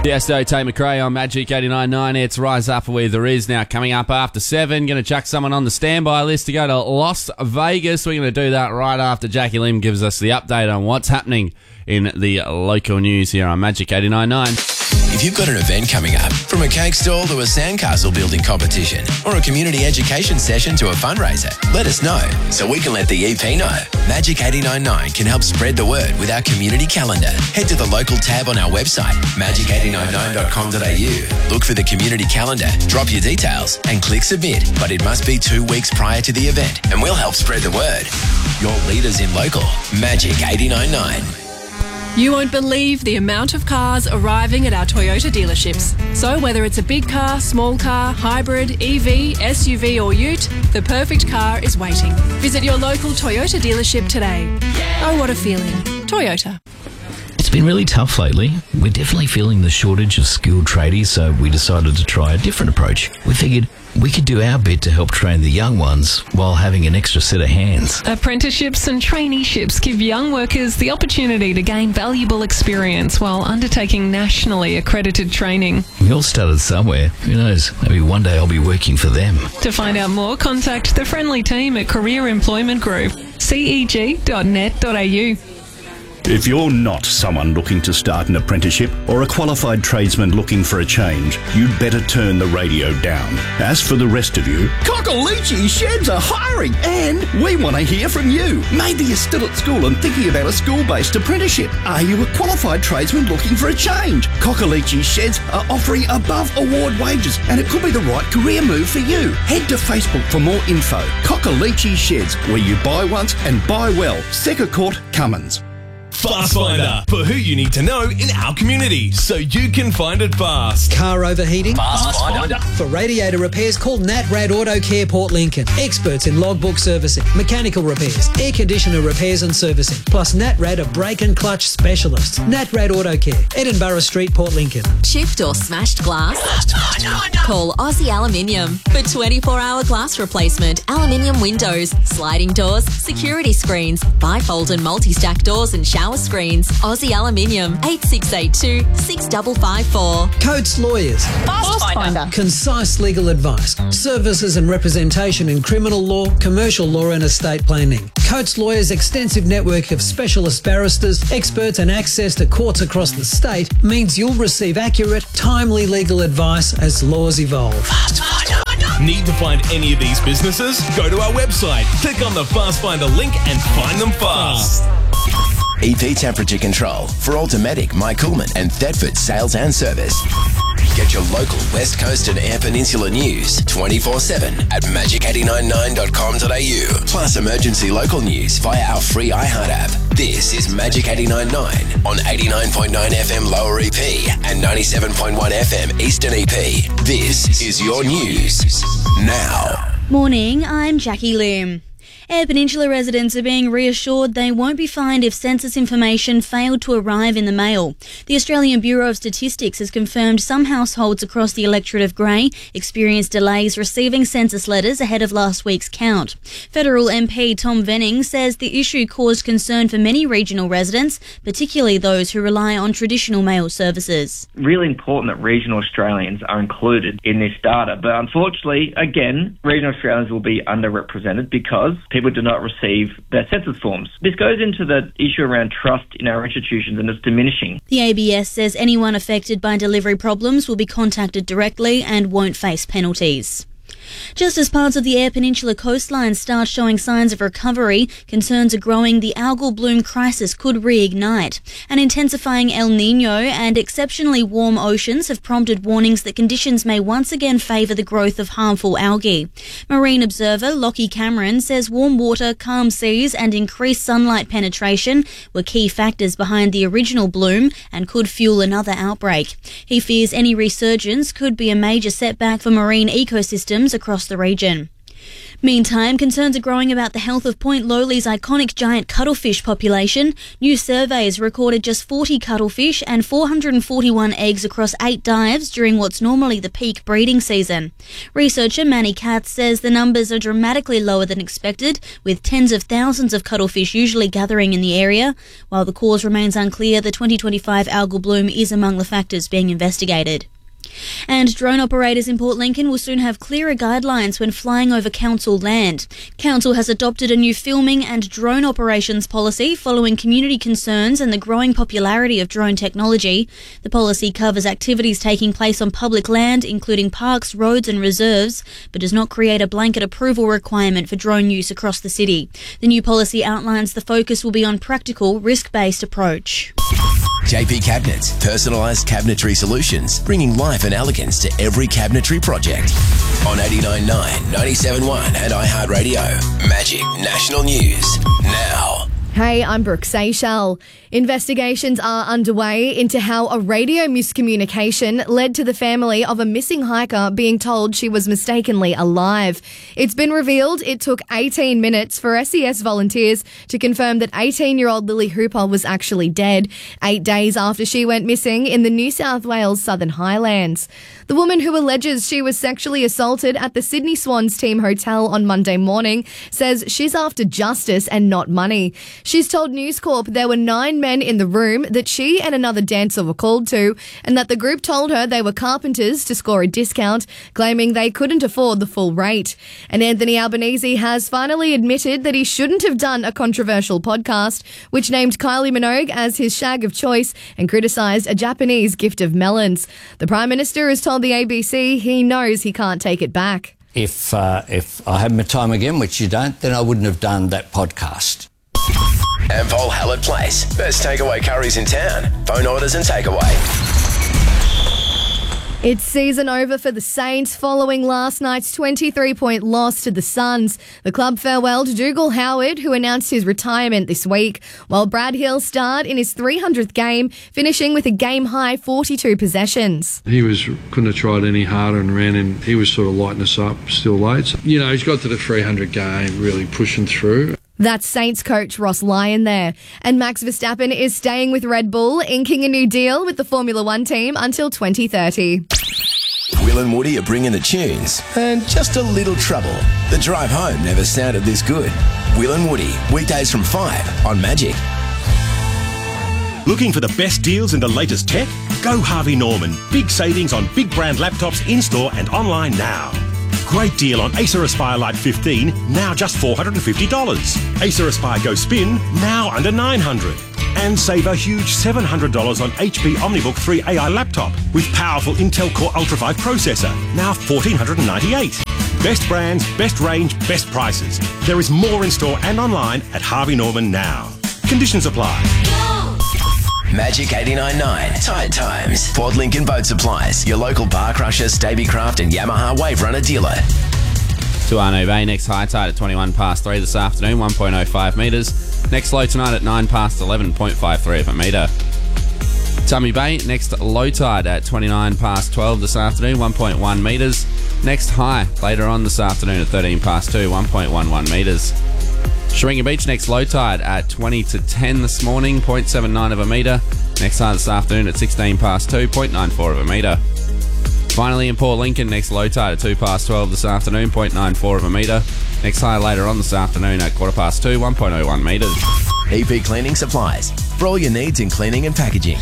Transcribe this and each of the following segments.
Tiesto, Tate McRae on Magic 89.9. It's Rise Up with The Riz now coming up after 7. Going to chuck someone on the standby list to go to Las Vegas. We're going to do that right after Jackie Lim gives us the update on what's happening in the local news here on Magic 89.9. If you've got an event coming up, from a cake stall to a sandcastle building competition or a community education session to a fundraiser, let us know so we can let the EP know. Magic 89.9 can help spread the word with our community calendar. Head to the local tab on our website, magic899.com.au. Look for the community calendar, drop your details and click submit. But it must be 2 weeks prior to the event and we'll help spread the word. Your leaders in local, Magic 89.9. You won't believe the amount of cars arriving at our Toyota dealerships. So whether it's a big car, small car, hybrid, EV, SUV or ute, the perfect car is waiting. Visit your local Toyota dealership today. Oh, what a feeling. Toyota. It's been really tough lately. We're definitely feeling the shortage of skilled tradies, so we decided to try a different approach. We figured we could do our bit to help train the young ones while having an extra set of hands. Apprenticeships and traineeships give young workers the opportunity to gain valuable experience while undertaking nationally accredited training. We all started somewhere. Who knows? Maybe one day I'll be working for them. To find out more, contact the friendly team at Career Employment Group, ceg.net.au. If you're not someone looking to start an apprenticeship or a qualified tradesman looking for a change, you'd better turn the radio down. As for the rest of you, Cockaleachy Sheds are hiring and we want to hear from you. Maybe you're still at school and thinking about a school-based apprenticeship. Are you a qualified tradesman looking for a change? Cockaleachy Sheds are offering above award wages and it could be the right career move for you. Head to Facebook for more info. Cockaleachy Sheds, where you buy once and buy well. Secker Court, Cummins. Fast Finder, for who you need to know in our community, so you can find it fast. Car overheating? Fast Finder. For radiator repairs, call NatRad Auto Care Port Lincoln. Experts in logbook servicing, mechanical repairs, air conditioner repairs and servicing. Plus NatRad are brake and clutch specialists. NatRad Auto Care, Edinburgh Street, Port Lincoln. Chipped or smashed glass? Call Aussie Aluminium for 24-hour glass replacement, aluminium windows, sliding doors, security screens, bifold and multi-stack doors and shower screens. Aussie Aluminium, 8682 6554. Coates Lawyers. Fast Finder. Concise legal advice, services and representation in criminal law, commercial law and estate planning. Coates Lawyers' extensive network of specialist barristers, experts and access to courts across the state means you'll receive accurate, timely legal advice as laws evolve. Fast Finder. Need to find any of these businesses? Go to our website, click on the Fast Finder link and find them fast. EP Temperature Control for Automatic, My Coolman and Thetford sales and service. Get your local West Coast and Eyre Peninsula news 24/7 at magic899.com.au. Plus emergency local news via our free iHeart app. This is Magic 89.9 on 89.9 FM Lower EP and 97.1 FM Eastern EP. This is your news now. Morning, I'm Jackie Lim. Eyre Peninsula residents are being reassured they won't be fined if census information failed to arrive in the mail. The Australian Bureau of Statistics has confirmed some households across the electorate of Grey experienced delays receiving census letters ahead of last week's count. Federal MP Tom Venning says the issue caused concern for many regional residents, particularly those who rely on traditional mail services. Really important that regional Australians are included in this data, but unfortunately, again, regional Australians will be underrepresented because people do not receive their census forms. This goes into the issue around trust in our institutions and it's diminishing. The ABS says anyone affected by delivery problems will be contacted directly and won't face penalties. Just as parts of the Eyre Peninsula coastline start showing signs of recovery, concerns are growing the algal bloom crisis could reignite. An intensifying El Niño and exceptionally warm oceans have prompted warnings that conditions may once again favour the growth of harmful algae. Marine observer Lockie Cameron says warm water, calm seas and increased sunlight penetration were key factors behind the original bloom and could fuel another outbreak. He fears any resurgence could be a major setback for marine ecosystems across the region. Meantime, concerns are growing about the health of Point Lowly's iconic giant cuttlefish population. New surveys recorded just 40 cuttlefish and 441 eggs across 8 dives during what's normally the peak breeding season. Researcher Manny Katz says the numbers are dramatically lower than expected, with tens of thousands of cuttlefish usually gathering in the area. While the cause remains unclear, the 2025 algal bloom is among the factors being investigated. And drone operators in Port Lincoln will soon have clearer guidelines when flying over council land. Council has adopted a new filming and drone operations policy following community concerns and the growing popularity of drone technology. The policy covers activities taking place on public land, including parks, roads and reserves, but does not create a blanket approval requirement for drone use across the city. The new policy outlines the focus will be on practical, risk-based approach. JP Cabinets, personalised cabinetry solutions, bringing life and elegance to every cabinetry project. On 89.9, 97.1 and iHeartRadio. Magic National News. Now. Hey, I'm Brooke Seychelles. Investigations are underway into how a radio miscommunication led to the family of a missing hiker being told she was mistakenly alive. It's been revealed it took 18 minutes for SES volunteers to confirm that 18-year-old Lily Hooper was actually dead, 8 days after she went missing in the New South Wales Southern Highlands. The woman who alleges she was sexually assaulted at the Sydney Swans team hotel on Monday morning says she's after justice and not money. She's told News Corp there were 9 men in the room that she and another dancer were called to, and that the group told her they were carpenters to score a discount, claiming they couldn't afford the full rate. And Anthony Albanese has finally admitted that he shouldn't have done a controversial podcast, which named Kylie Minogue as his shag of choice and criticised a Japanese gift of melons. The Prime Minister has told the ABC he knows he can't take it back. If I had my time again, which you don't, then I wouldn't have done that podcast. Ampol Hallett Place. Best takeaway curries in town. Phone orders and takeaway. It's season over for the Saints following last night's 23-point loss to the Suns. The club farewelled Dougal Howard, who announced his retirement this week, while Brad Hill starred in his 300th game, finishing with a game-high 42 possessions. He couldn't have tried any harder and ran, and he was sort of lighting us up still late. So, he's got to the 300 game, really pushing through. That's Saints coach Ross Lyon there. And Max Verstappen is staying with Red Bull, inking a new deal with the Formula One team until 2030. Will and Woody are bringing the tunes and just a little trouble. The drive home never sounded this good. Will and Woody, weekdays from 5 on Magic. Looking for the best deals in the latest tech? Go Harvey Norman. Big savings on big brand laptops in-store and online now. Great deal on Acer Aspire Lite 15, now just $450. Acer Aspire Go Spin, now under $900. And save a huge $700 on HP OmniBook 3 AI laptop with powerful Intel Core Ultra 5 processor, now $1,498. Best brands, best range, best prices. There is more in store and online at Harvey Norman now. Conditions apply. Magic 89.9. Tide Times. Port Lincoln Boat Supplies. Your local Bar Crusher, Stabicraft and Yamaha Wave Runner dealer. To Arno Bay, next high tide at 21 past 3 this afternoon, 1.05 metres. Next low tonight at 9 past 11.53 of a metre. Tummy Bay, next low tide at 29 past 12 this afternoon, 1.1 metres. Next high later on this afternoon at 13 past 2, 1.11 metres. Shringa Beach, next low tide at 20 to 10 this morning, 0.79 of a metre. Next high this afternoon at 16 past 2, 0.94 of a metre. Finally in Port Lincoln, next low tide at 2 past 12 this afternoon, 0.94 of a metre. Next high later on this afternoon at 1/4 past 2, 1.01 metres. EP Cleaning Supplies. For all your needs in cleaning and packaging.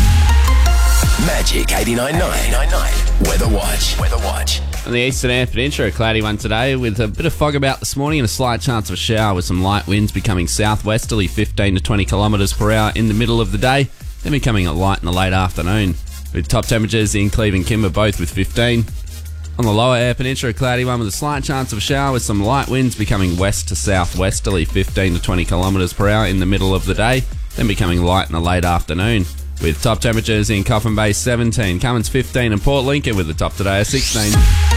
Magic 89.9. Weather Watch. On the eastern Eyre Peninsula, a cloudy one today with a bit of fog about this morning and a slight chance of a shower with some light winds becoming southwesterly 15 to 20 kilometres per hour in the middle of the day, then becoming a light in the late afternoon, with top temperatures in Cleve and Kimber both with 15. On the lower Eyre Peninsula, a cloudy one with a slight chance of a shower with some light winds becoming west to southwesterly 15 to 20 kilometres per hour in the middle of the day, then becoming light in the late afternoon, with top temperatures in Coffin Bay 17, Cummins 15 and Port Lincoln with the top today of 16.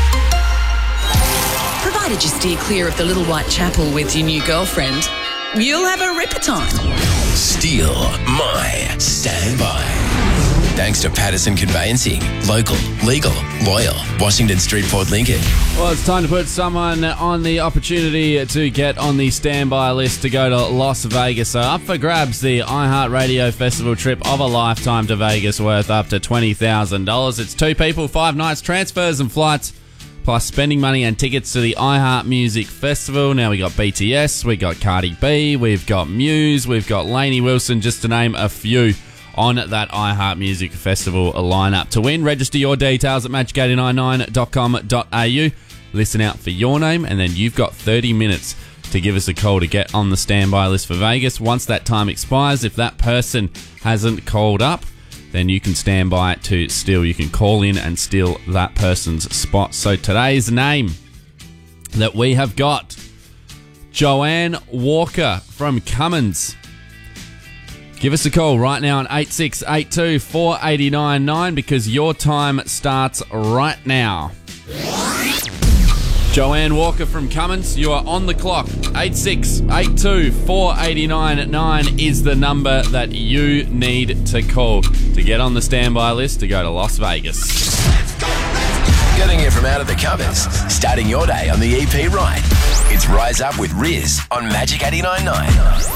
Provided you steer clear of the Little White Chapel with your new girlfriend, you'll have a ripper time. Steal my standby. Thanks thanks to Patterson Conveyancing. Local, legal, loyal. Washington Street, Port Lincoln. Well, it's time to put someone on the opportunity to get on the standby list to go to Las Vegas. So up for grabs, the iHeartRadio Festival trip of a lifetime to Vegas worth up to $20,000. It's 2 people, 5 nights, transfers and flights, plus spending money and tickets to the iHeart Music Festival. Now we got BTS, we got Cardi B, we've got Muse, we've got Lainey Wilson, just to name a few on that iHeart Music Festival lineup. To win, register your details at magic899.com.au. Listen out for your name, and then you've got 30 minutes to give us a call to get on the standby list for Vegas. Once that time expires, if that person hasn't called up, then you can stand by to steal. You can call in and steal that person's spot. So today's name that we have got, Joanne Walker from Cummins. Give us a call right now on 8682 489 because your time starts right now. Joanne Walker from Cummins, you are on the clock. 8682 489 is the number that you need to call to get on the standby list to go to Las Vegas. Getting it from out of the covers. Starting your day on the EP right. It's Rise Up with Riz on Magic 89.9.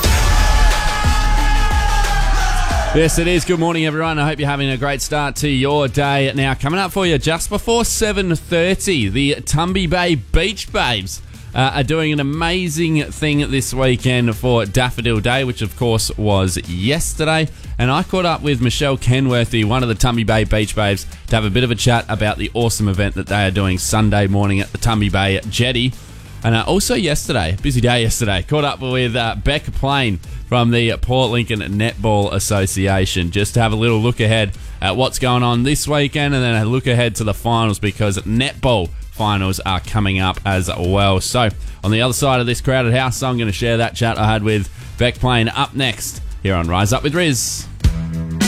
Yes, it is. Good morning, everyone. I hope you're having a great start to your day. Now, coming up for you just before 7:30, the Tumby Bay Beach Babes are doing an amazing thing this weekend for Daffodil Day, which, of course, was yesterday. And I caught up with Michelle Kenworthy, one of the Tumby Bay Beach Babes, to have a bit of a chat about the awesome event that they are doing Sunday morning at the Tumby Bay Jetty. And also yesterday, busy day yesterday, caught up with Beck Plain from the Port Lincoln Netball Association, just to have a little look ahead at what's going on this weekend and then a look ahead to the finals, because netball finals are coming up as well. So on the other side of this crowded house, I'm going to share that chat I had with Beck Plain up next here on Rise Up with Riz.